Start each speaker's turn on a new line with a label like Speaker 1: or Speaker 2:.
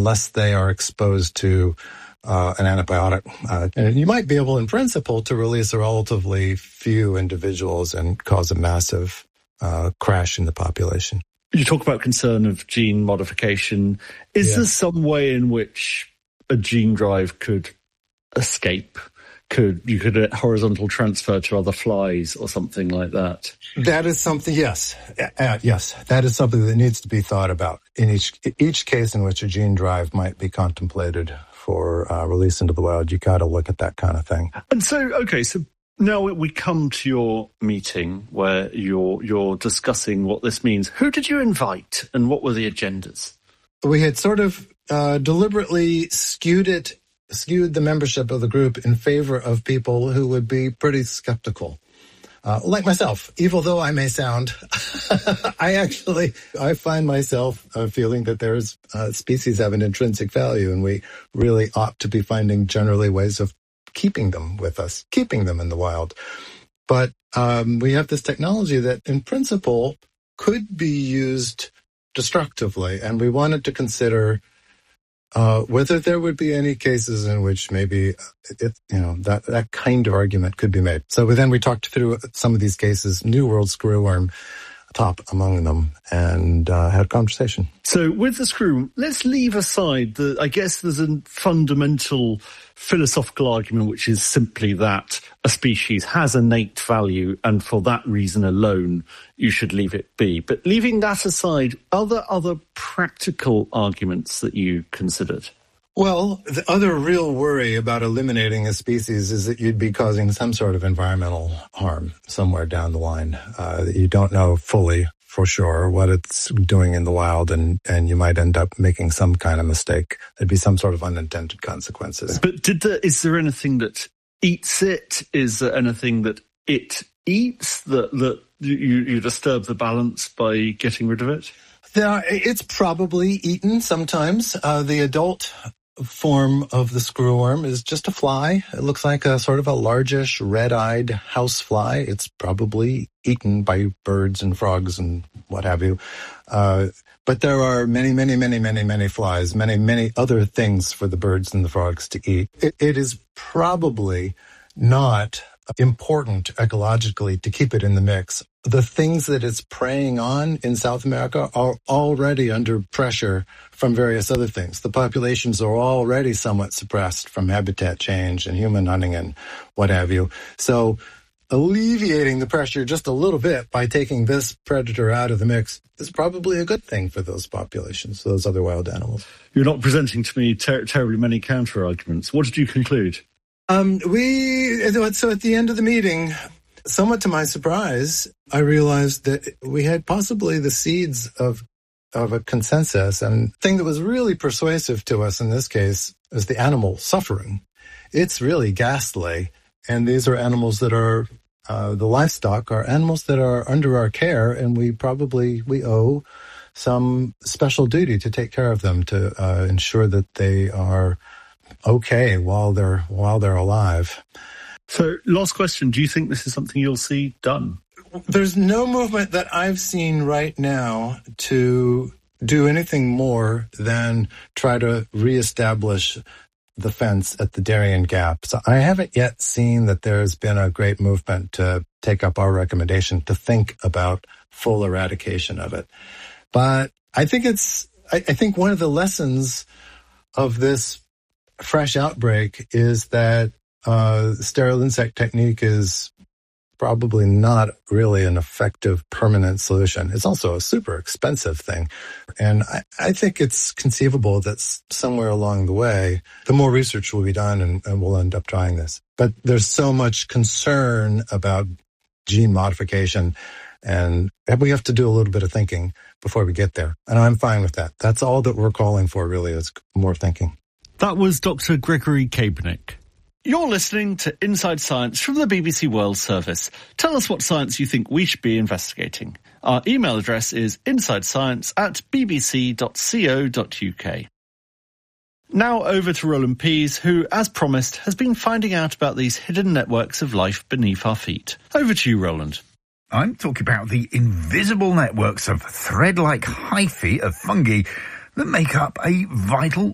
Speaker 1: unless they are exposed to an antibiotic. And you might be able, in principle, to release a relatively few individuals and cause a massive crash in the population.
Speaker 2: You talk about concern of gene modification. Is there some way in which a gene drive could escape? You could horizontal transfer to other flies or something like that?
Speaker 1: That is something, yes. Yes, that is something that needs to be thought about. In each case in which a gene drive might be contemplated for release into the wild, you got to look at that kind of thing.
Speaker 2: And so now we come to your meeting where you're discussing what this means. Who did you invite and what were the agendas?
Speaker 1: We had sort of deliberately skewed the membership of the group in favor of people who would be pretty skeptical. Like myself, evil though I may sound, I find myself feeling that there's species have an intrinsic value, and we really ought to be finding generally ways of keeping them with us, keeping them in the wild. But we have this technology that, in principle, could be used destructively, and we wanted to consider whether there would be any cases in which maybe that kind of argument could be made. So then we talked through some of these cases, New World screwworm top among them, and had a conversation.
Speaker 2: So with the screw, let's leave aside I guess there's a fundamental philosophical argument, which is simply that a species has innate value, and for that reason alone, you should leave it be. But leaving that aside, are there other practical arguments that you considered?
Speaker 1: Well, the other real worry about eliminating a species is that you'd be causing some sort of environmental harm somewhere down the line. You don't know fully for sure what it's doing in the wild, and you might end up making some kind of mistake. There'd be some sort of unintended consequences.
Speaker 2: But is there anything that eats it? Is there anything that it eats that you disturb the balance by getting rid of it?
Speaker 1: It's probably eaten sometimes. The adult form of the screwworm is just a fly. It looks like a sort of a largish, red-eyed house fly. It's probably eaten by birds and frogs and what have you. But there are many, many, many, many, many flies, many, many other things for the birds and the frogs to eat. It is probably not important ecologically to keep it in the mix. The things that it's preying on in South America are already under pressure from various other things. The populations are already somewhat suppressed from habitat change and human hunting and what have you. So alleviating the pressure just a little bit by taking this predator out of the mix is probably a good thing for those populations, those other wild animals.
Speaker 2: You're not presenting to me terribly many counter-arguments. What did you conclude?
Speaker 1: So at the end of the meeting, somewhat to my surprise, I realized that we had possibly the seeds of a consensus. And the thing that was really persuasive to us in this case is the animal suffering. It's really ghastly. And these are animals that are, the livestock are animals that are under our care, and we owe some special duty to take care of them, to ensure that they are okay while they're alive.
Speaker 2: So, last question, do you think this is something you'll see done?
Speaker 1: There's no movement that I've seen right now to do anything more than try to reestablish the fence at the Darien Gap. So I haven't yet seen that there's been a great movement to take up our recommendation to think about full eradication of it. But I think I think one of the lessons of this fresh outbreak is that sterile insect technique is probably not really an effective permanent solution. It's also a super expensive thing. And I think it's conceivable that somewhere along the way, the more research will be done and we'll end up trying this. But there's so much concern about gene modification, and we have to do a little bit of thinking before we get there. And I'm fine with that. That's all that we're calling for, really, is more thinking.
Speaker 2: That was Dr. Gregory Kaepernick. You're listening to Inside Science from the BBC World Service. Tell us what science you think we should be investigating. Our email address is insidescience@bbc.co.uk. Now over to Roland Pease, who, as promised, has been finding out about these hidden networks of life beneath our feet. Over to you, Roland.
Speaker 3: I'm talking about the invisible networks of thread-like hyphae of fungi that make up a vital